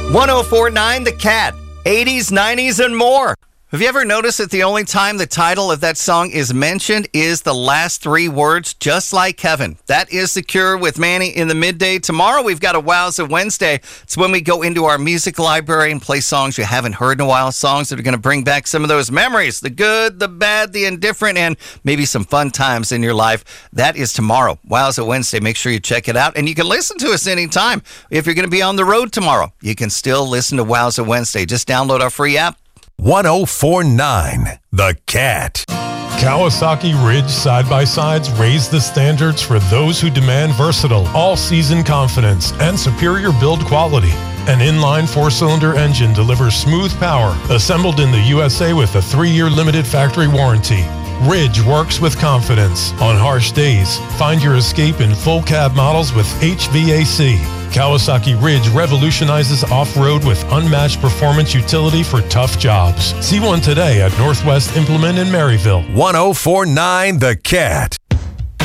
1049 The Cat, 80s, 90s, and more. Have you ever noticed that the only time the title of that song is mentioned is the last three words, just like heaven? That is The Cure with Manny in the midday. Tomorrow we've got a Wowza Wednesday. It's when we go into our music library and play songs you haven't heard in a while, songs that are going to bring back some of those memories, the good, the bad, the indifferent, and maybe some fun times in your life. That is tomorrow, Wowza Wednesday. Make sure you check it out, and you can listen to us anytime. If you're going to be on the road tomorrow, you can still listen to Wowza Wednesday. Just download our free app. 1049 The Cat. Kawasaki Ridge side-by-sides raise the standards for those who demand versatile, all-season confidence and superior build quality. An inline four-cylinder engine delivers smooth power, assembled in the USA with a 3-year limited factory warranty. Ridge works with confidence. On harsh days, find your escape in full cab models with HVAC. Kawasaki Ridge revolutionizes off-road with unmatched performance utility for tough jobs. See one today at Northwest Implement in Maryville. 1049 The Cat.